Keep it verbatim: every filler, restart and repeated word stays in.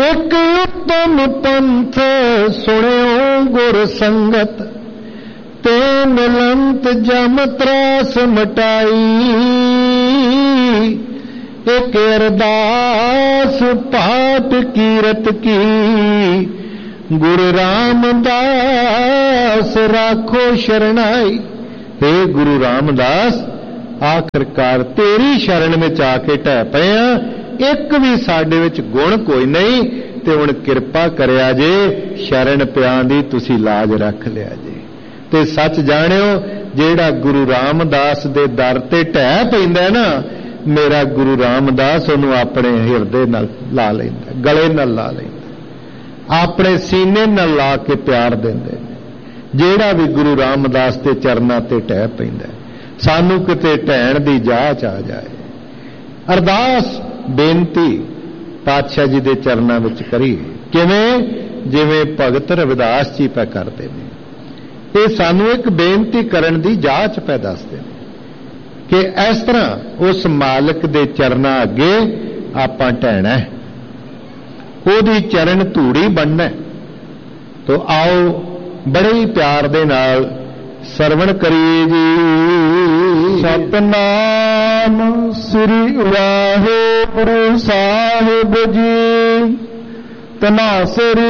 एक उत्तम पंथ सुनियो गुर संगत, ते मिलंत जम त्रास मिटाई। एक अरदास पाठ कीरत की, गुरु रामदास राखो शरणाई। हे गुरु रामदास, आखिरकार तेरी शरण में आके ढह पए आ, एक भी साडे विच गुण कोई नहीं, ते हुण किरपा करिया जे शरण पियां दी तुसी लाज रख लिया जे। ते सच जाणियो, जेड़ा गुरु रामदास दे दर ते ढह पैंदा ना, मेरा गुरु रामदास उहनूं अपने हिरदे नाल ला लैंदा, गले नाल ला लैंदा, अपने सीने नाल ला के प्यार देंदे। जेड़ा भी गुरु रामदास के चरनां ते ढह पैंदा, सानू किते ढहण दी जाच आ जाए। अरदास बेनती पातशाह जी के चरनां विच करिए, किवें? जिवें भगत रविदास जी पै करदे ने। ये सानू एक बेनती करन दी जाच पै दसदे ने कि इस तरह उस मालिक दे चरनां अगे आपां ढहना है, ओदी चरण धूड़ी बनना है। तो आओ बड़े ही प्यार दे नाल सरवण करिए जी। सतनाम श्री वाहिगुरु साहिब जी। तनासरी